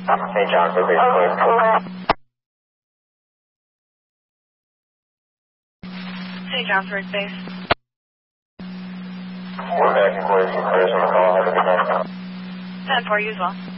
Hey, John, we're clear. St. Johnsburg base. We're back and clear. Some clears on the call. Have a good night. 10-4, you as well.